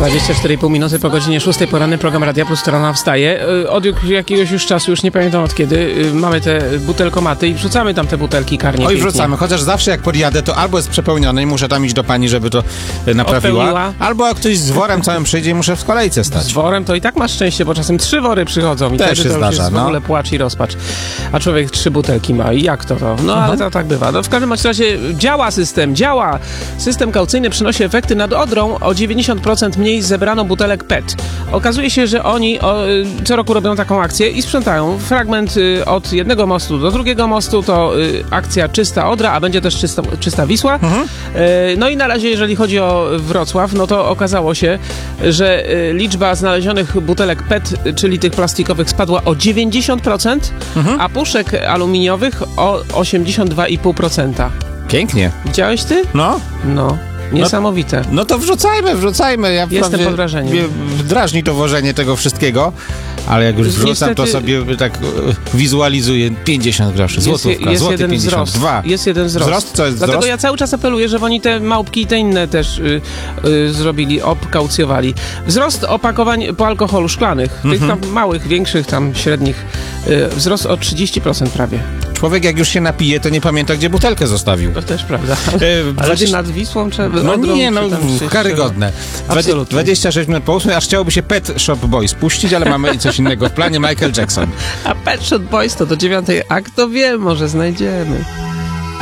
24,5 minuty po godzinie 6 poranny, program Radia Plus, która wstaje. Od jakiegoś już czasu, już nie pamiętam od kiedy, mamy te butelkomaty i wrzucamy tam te butelki karnie. Oj, wrzucamy, chociaż zawsze jak podjadę, to albo jest przepełnione i muszę tam iść do pani, żeby to naprawiła, odpełniła. Albo jak ktoś z worem całym przyjdzie i muszę w kolejce stać. Z worem to i tak masz szczęście, bo czasem 3 wory przychodzą i też wtedy się to zdarza, już jest w ogóle płacz i rozpacz. A człowiek 3 butelki ma i jak to? No ale to tak bywa. No, w każdym razie działa. System kaucyjny przynosi efekty nad Odrą. O 90% mniej zebrano butelek PET. Okazuje się, że oni co roku robią taką akcję i sprzątają fragment od jednego mostu do drugiego mostu. To akcja Czysta Odra, a będzie też Czysta Wisła. No i na razie, jeżeli chodzi o Wrocław, no to okazało się, że liczba znalezionych butelek PET, czyli tych plastikowych, spadła o 90%, a puszek aluminiowych o 82,5%. Pięknie. Widziałeś ty? No. Niesamowite. No to wrzucajmy. Ja Jestem pod wrażeniem. Drażni to wożenie tego wszystkiego, ale jak już wrzucam, Niestety, to sobie tak wizualizuję 50 groszy, złotówka, jest złoty jeden 52. Jest jeden wzrost. Wzrost? Co jest Dlatego wzrost? ja cały czas apeluję, żeby oni te małpki i te inne też zrobili, obkaucjowali. Wzrost opakowań po alkoholu szklanych, tych tam małych, większych, tam średnich, wzrost o 30% prawie. Człowiek jak już się napije, to nie pamięta, gdzie butelkę zostawił. To też prawda. Ale 20... czy nad Wisłą, czy No Odrą, nie, czy karygodne. Absolutnie. 26 minut po 8, aż chciałoby się Pet Shop Boys puścić, ale mamy coś innego w planie. Michael Jackson. A Pet Shop Boys to do 9, a kto wie, może znajdziemy.